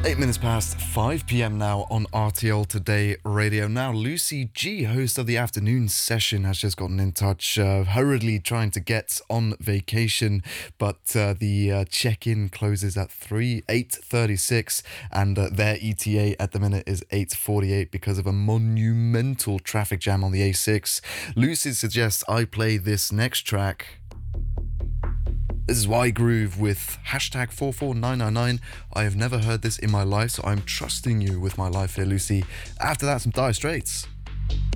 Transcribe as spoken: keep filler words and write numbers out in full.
Eight minutes past five p.m. now on R T L Today Radio. Now, Lucy G, host of the afternoon session, has just gotten in touch, uh, hurriedly trying to get on vacation, but uh, the uh, check-in closes at three eight thirty-six, and uh, their E T A at the minute is eight forty-eight because of a monumental traffic jam on the A six. Lucy suggests I play this next track. This is Y Groove with hashtag four four nine nine nine. I have never heard this in my life, so I'm trusting you with my life here, Lucy. After that, some Dire Straits.